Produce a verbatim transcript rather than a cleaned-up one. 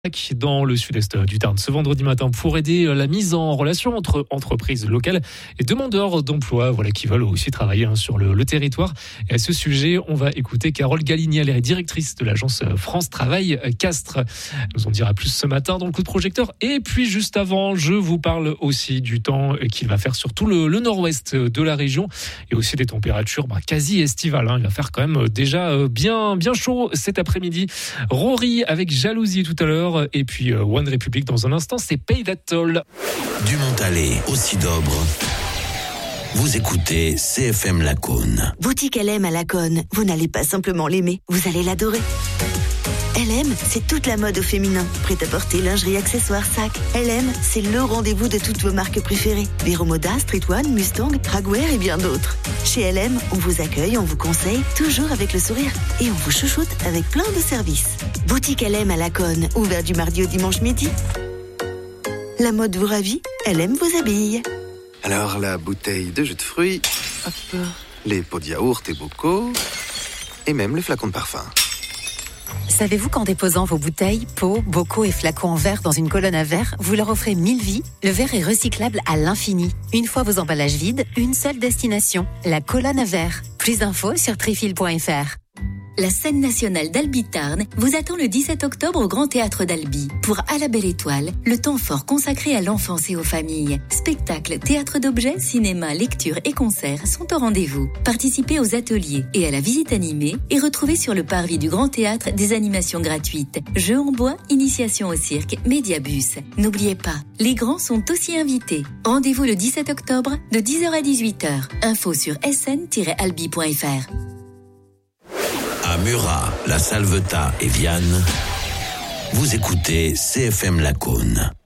Dans le sud-est du Tarn ce vendredi matin pour aider la mise en relation entre entreprises locales et demandeurs d'emploi, voilà, qui veulent aussi travailler hein, sur le, le territoire. Et à ce sujet, on va écouter Carole Galigny, elle est directrice de l'agence France Travail Castres. Elle nous en dira plus ce matin dans le coup de projecteur. Et puis juste avant, je vous parle aussi du temps qu'il va faire sur tout le, le nord-ouest de la région et aussi des températures bah, quasi estivales. Hein. Il va faire quand même déjà bien, bien chaud cet après-midi. Rory avec Jalousie tout à l'heure. Et puis euh, One Republic dans un instant, c'est Pay That Toll. Du Montalet au Sidobre, vous écoutez C F M Lacaune. Boutique L M à Lacaune, vous n'allez pas simplement l'aimer, vous allez l'adorer. L M, c'est toute la mode au féminin. Prêt-à-porter, lingerie, accessoires, sacs. L M, c'est le rendez-vous de toutes vos marques préférées. Vero Moda, Street One, Mustang, Dragwear et bien d'autres. Chez L M, on vous accueille, on vous conseille, toujours avec le sourire. Et on vous chouchoute avec plein de services. Boutique L M à Lacaune, ouvert du mardi au dimanche midi. La mode vous ravit, L M vous habille. Alors, la bouteille de jus de fruits, hop, les pots de yaourt et bocaux, et même les flacons de parfum. Savez-vous qu'en déposant vos bouteilles, pots, bocaux et flacons en verre dans une colonne à verre, vous leur offrez mille vies? Le verre est recyclable à l'infini. Une fois vos emballages vides, une seule destination, la colonne à verre. Plus d'infos sur trifil point f r. La scène nationale d'Albi-Tarn vous attend le dix-sept octobre au Grand Théâtre d'Albi pour À la Belle Étoile, le temps fort consacré à l'enfance et aux familles. Spectacles, théâtre d'objets, cinéma, lecture et concerts sont au rendez-vous. Participez aux ateliers et à la visite animée et retrouvez sur le parvis du Grand Théâtre des animations gratuites. Jeux en bois, initiation au cirque, médiabus. N'oubliez pas, les grands sont aussi invités. Rendez-vous le dix-sept octobre de dix heures à dix-huit heures. Info sur s n tiret albi point f r. À Murat, La Salvetat et Vianne, vous écoutez C F M Lacaune.